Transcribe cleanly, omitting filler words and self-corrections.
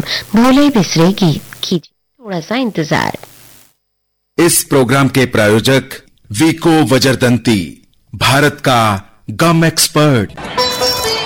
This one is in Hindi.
भूले बिसरे गीत। कीजिए थोड़ा सा इंतजार। इस प्रोग्राम के प्रायोजक वीको वज्रदंती, भारत का गम एक्सपर्ट।